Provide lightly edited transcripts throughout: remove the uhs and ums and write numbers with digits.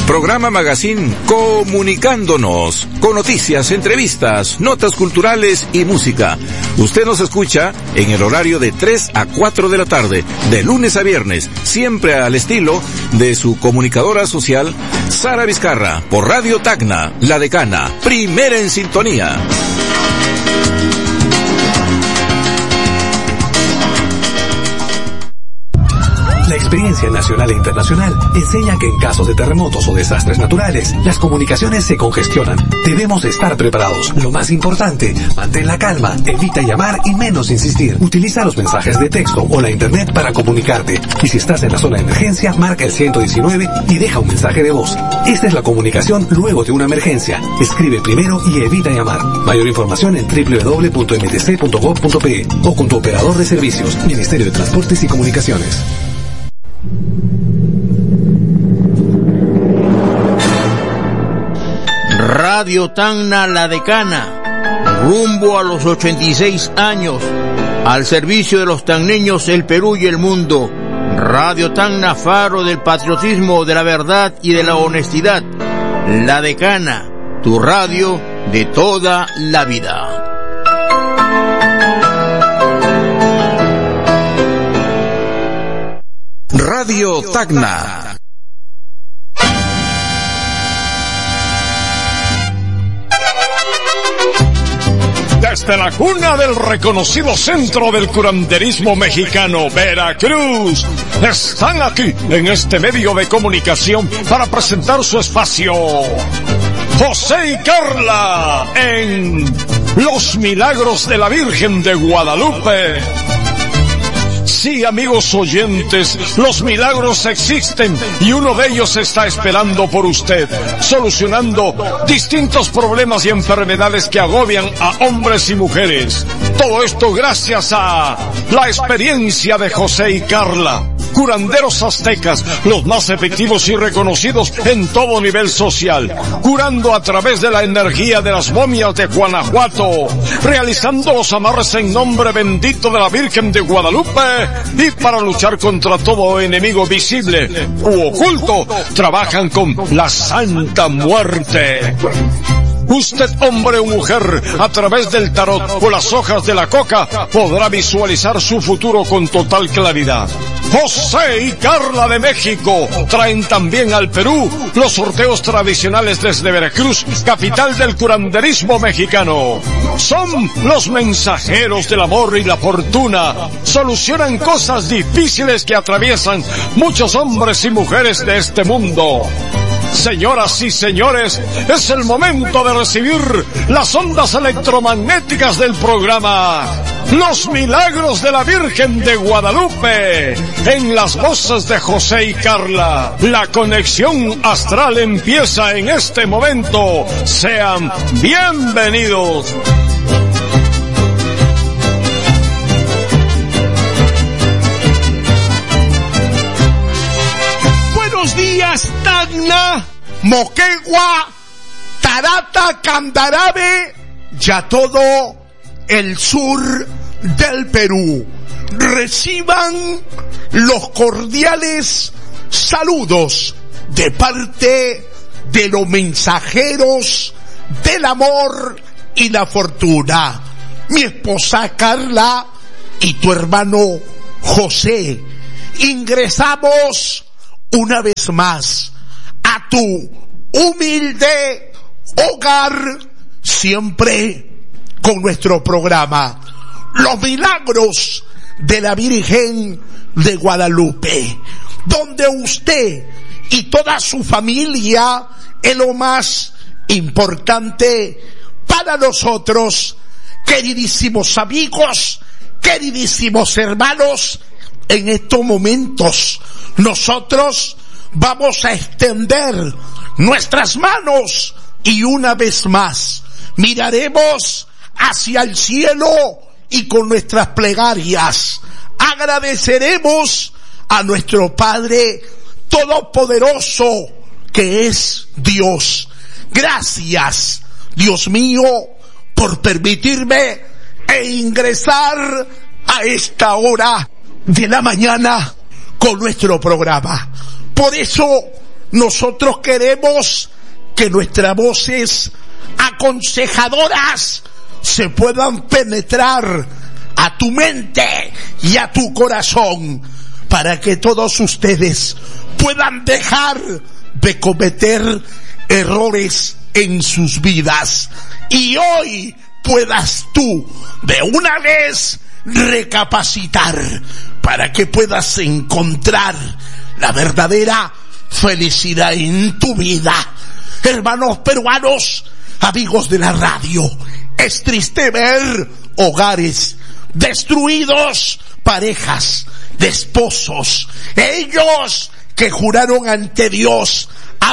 Programa Magazine Comunicándonos, con noticias, entrevistas, notas culturales y música. Usted nos escucha en el horario de 3 a 4 de la tarde, de lunes a viernes, siempre al estilo de su comunicadora social, Sara Vizcarra, por Radio Tacna, La Decana, primera en sintonía. La experiencia nacional e internacional enseña que en casos de terremotos o desastres naturales, las comunicaciones se congestionan. Debemos estar preparados. Lo más importante, mantén la calma, evita llamar y menos insistir. Utiliza los mensajes de texto o la internet para comunicarte. Y si estás en la zona de emergencia, marca el 119 y deja un mensaje de voz. Esta es la comunicación luego de una emergencia. Escribe primero y evita llamar. Mayor información en www.mtc.gov.pe o con tu operador de servicios, Ministerio de Transportes y Comunicaciones. Radio Tacna, La Decana, rumbo a los 86 años, al servicio de los tacneños, el Perú y el mundo. Radio Tacna, faro del patriotismo, de la verdad y de la honestidad. La Decana, tu radio de toda la vida. Radio Tacna. Desde la cuna del reconocido centro del curanderismo mexicano, Veracruz, están aquí en este medio de comunicación para presentar su espacio, José y Carla, en Los Milagros de la Virgen de Guadalupe. Sí, amigos oyentes, los milagros existen y uno de ellos está esperando por usted, solucionando distintos problemas y enfermedades que agobian a hombres y mujeres. Todo esto gracias a la experiencia de José y Carla, curanderos aztecas, los más efectivos y reconocidos en todo nivel social, curando a través de la energía de las momias de Guanajuato, realizando los amarres en nombre bendito de la Virgen de Guadalupe, y para luchar contra todo enemigo visible u oculto, trabajan con la Santa Muerte. Usted, hombre o mujer, a través del tarot o las hojas de la coca, podrá visualizar su futuro con total claridad. José y Carla de México traen también al Perú los sorteos tradicionales desde Veracruz, capital del curanderismo mexicano. Son los mensajeros del amor y la fortuna. Solucionan cosas difíciles que atraviesan muchos hombres y mujeres de este mundo. Señoras y señores, es el momento de recibir las ondas electromagnéticas del programa Los Milagros de la Virgen de Guadalupe, en las voces de José y Carla. La conexión astral empieza en este momento. Sean bienvenidos. Buenos días, Tacna, Moquegua, Tarata, Candarave y a todo el sur del Perú. Reciban los cordiales saludos de parte de los mensajeros del amor y la fortuna. Mi esposa Carla y tu hermano José. Ingresamos una vez más a tu humilde hogar, siempre con nuestro programa Los Milagros de la Virgen de Guadalupe, donde usted y toda su familia es lo más importante para nosotros, queridísimos amigos, queridísimos hermanos. En estos momentos nosotros vamos a extender nuestras manos y una vez más miraremos hacia el cielo y con nuestras plegarias agradeceremos a nuestro Padre Todopoderoso, que es Dios. Gracias, Dios mío, por permitirme ingresar a esta hora de la mañana con nuestro programa. Por eso nosotros queremos que nuestras voces aconsejadoras se puedan penetrar a tu mente y a tu corazón, para que todos ustedes puedan dejar de cometer errores en sus vidas y hoy puedas tú de una vez recapacitar para que puedas encontrar la verdadera felicidad en tu vida. Hermanos peruanos, amigos de la radio, es triste ver hogares destruidos, parejas de esposos, ellos que juraron ante Dios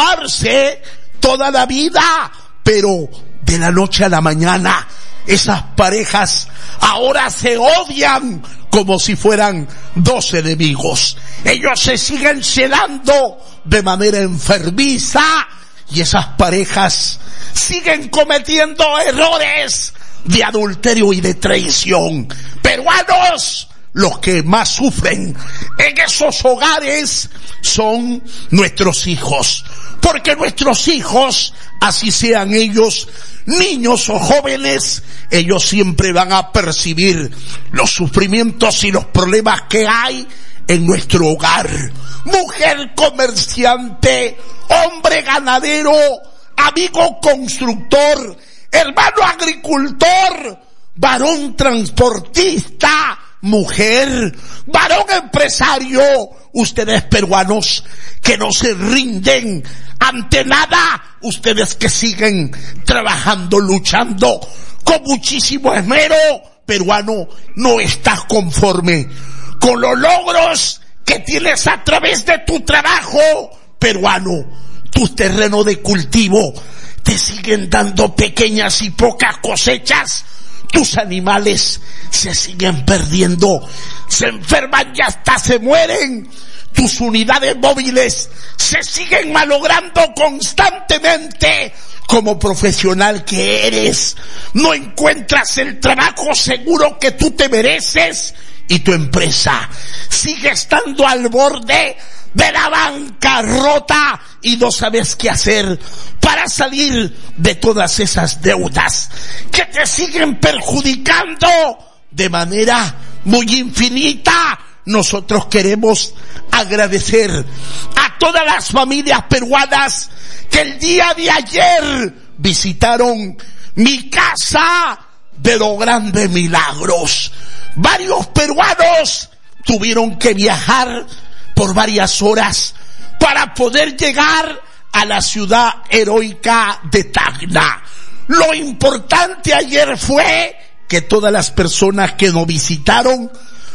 amarse toda la vida, pero de la noche a la mañana esas parejas ahora se odian como si fueran dos enemigos. Ellos se siguen celando de manera enfermiza y esas parejas siguen cometiendo errores de adulterio y de traición. Peruanos, los que más sufren en esos hogares son nuestros hijos, porque nuestros hijos, así sean ellos niños o jóvenes, ellos siempre van a percibir los sufrimientos y los problemas que hay en nuestro hogar. Mujer comerciante, hombre ganadero, amigo constructor, hermano agricultor, varón transportista, mujer, varón empresario, ustedes peruanos que no se rinden ante nada, ustedes que siguen trabajando, luchando con muchísimo esmero, peruano, no estás conforme con los logros que tienes a través de tu trabajo, peruano, tus terrenos de cultivo te siguen dando pequeñas y pocas cosechas, tus animales se siguen perdiendo, se enferman y hasta se mueren, tus unidades móviles se siguen malogrando constantemente. Como profesional que eres, no encuentras el trabajo seguro que tú te mereces y tu empresa sigue estando al borde de la bancarrota y no sabes qué hacer para salir de todas esas deudas que te siguen perjudicando de manera muy infinita. Nosotros queremos agradecer a todas las familias peruanas que el día de ayer visitaron mi casa de los grandes milagros. Varios peruanos tuvieron que viajar por varias horas para poder llegar a la ciudad heroica de Tacna. Lo importante ayer fue que todas las personas que nos visitaron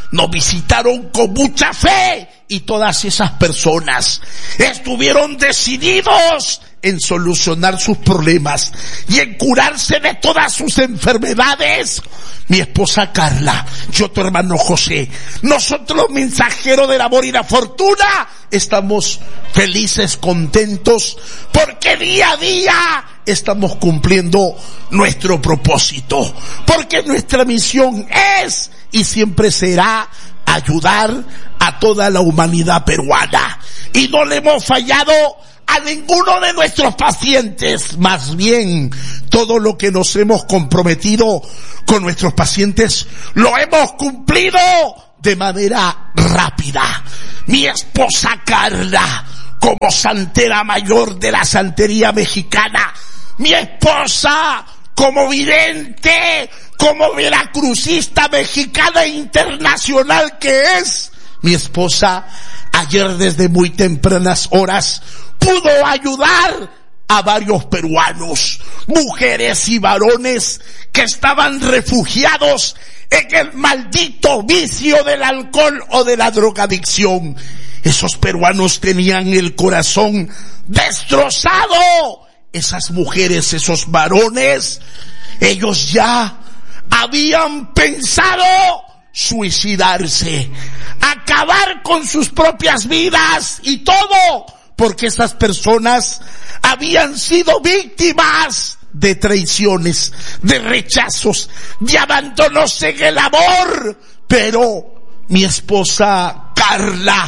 con mucha fe y todas esas personas estuvieron decididos en solucionar sus problemas y en curarse de todas sus enfermedades. Mi esposa Carla, yo tu hermano José, nosotros los mensajeros del amor y la fortuna estamos felices, contentos, porque día a día estamos cumpliendo nuestro propósito, porque nuestra misión es y siempre será ayudar a toda la humanidad peruana. Y no le hemos fallado a ninguno de nuestros pacientes, más bien todo lo que nos hemos comprometido con nuestros pacientes lo hemos cumplido de manera rápida. Mi esposa Carla, como santera mayor de la santería mexicana, mi esposa como vidente, como veracruzista mexicana e internacional que es, mi esposa ayer desde muy tempranas horas pudo ayudar a varios peruanos, mujeres y varones que estaban refugiados en el maldito vicio del alcohol o de la drogadicción. Esos peruanos tenían el corazón destrozado. Esas mujeres, esos varones, ellos ya habían pensado suicidarse, acabar con sus propias vidas y todo, porque esas personas habían sido víctimas de traiciones, de rechazos, de abandonos en el amor. Pero mi esposa Carla,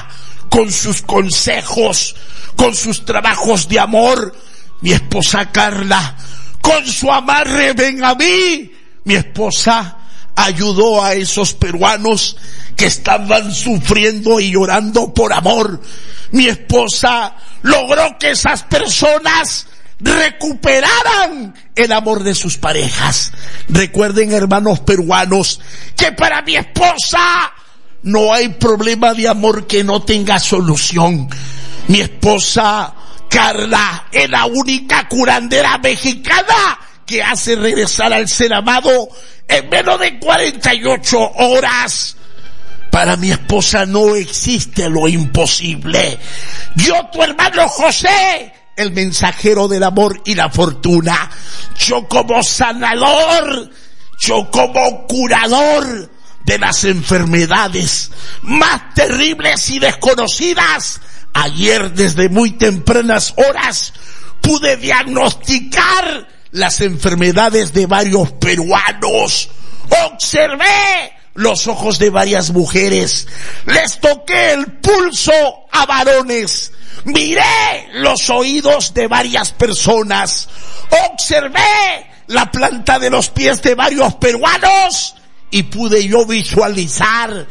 con sus consejos, con sus trabajos de amor. Mi esposa Carla, con su amarre ven a mí. Mi esposa ayudó a esos peruanos que estaban sufriendo y llorando por amor. Mi esposa logró que esas personas recuperaran el amor de sus parejas. Recuerden, hermanos peruanos, que para mi esposa no hay problema de amor que no tenga solución. Mi esposa Carla es la única curandera mexicana que hace regresar al ser amado en menos de 48 horas. Para mi esposa no existe lo imposible. Yo, tu hermano José, el mensajero del amor y la fortuna, yo como sanador, yo como curador de las enfermedades más terribles y desconocidas, ayer desde muy tempranas horas pude diagnosticar las enfermedades de varios peruanos. Observé los ojos de varias mujeres, les toqué el pulso a varones, miré los oídos de varias personas, observé la planta de los pies de varios peruanos y pude yo visualizar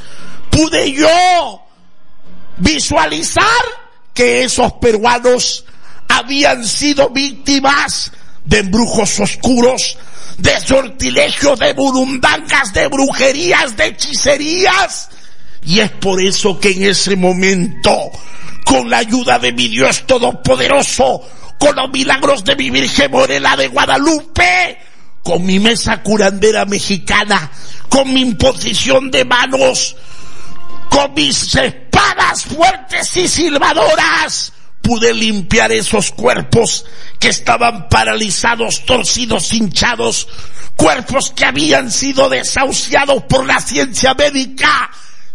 que esos peruanos habían sido víctimas de embrujos oscuros, de sortilegios, de burundangas, de brujerías, de hechicerías. Y es por eso que en ese momento, con la ayuda de mi Dios Todopoderoso, con los milagros de mi Virgen Morena de Guadalupe, con mi mesa curandera mexicana, con mi imposición de manos, con mis espadas fuertes y silbadoras, pude limpiar esos cuerpos que estaban paralizados, torcidos, hinchados, cuerpos que habían sido desahuciados por la ciencia médica.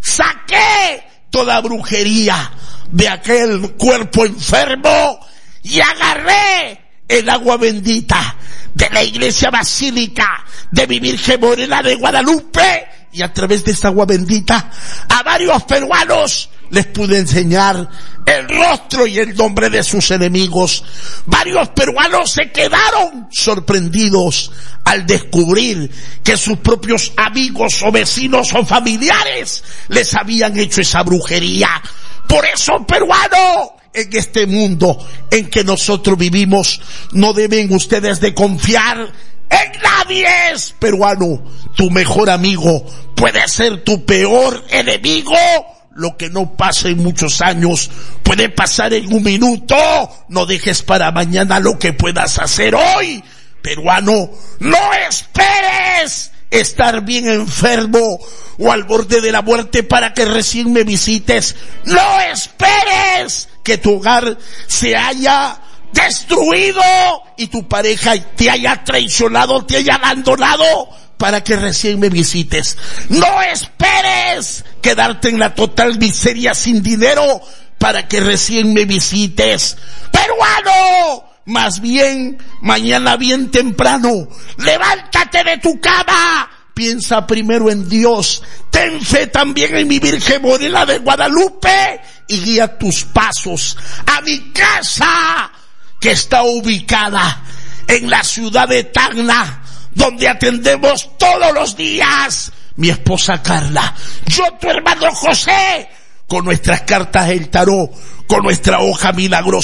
Saqué toda brujería de aquel cuerpo enfermo y agarré el agua bendita de la iglesia basílica de mi Virgen Morena de Guadalupe, y a través de esta agua bendita a varios peruanos les pude enseñar el rostro y el nombre de sus enemigos. Varios peruanos se quedaron sorprendidos al descubrir que sus propios amigos o vecinos o familiares les habían hecho esa brujería. Por eso, peruano, en este mundo en que nosotros vivimos, no deben ustedes de confiar en nadie. Peruano, tu mejor amigo puede ser tu peor enemigo. Lo que no pasa en muchos años puede pasar en un minuto. No dejes para mañana lo que puedas hacer hoy. Peruano, no esperes estar bien enfermo o al borde de la muerte para que recién me visites. No esperes que tu hogar se haya destruido y tu pareja te haya traicionado, te haya abandonado para que recién me visites. No esperes quedarte en la total miseria sin dinero para que recién me visites. Peruano, más bien, mañana bien temprano, levántate de tu cama, piensa primero en Dios, ten fe también en mi Virgen Morena de Guadalupe y guía tus pasos a mi casa, que está ubicada en la ciudad de Tacna, donde atendemos todos los días mi esposa Carla, yo tu hermano José, con nuestras cartas del tarot, con nuestra hoja milagrosa.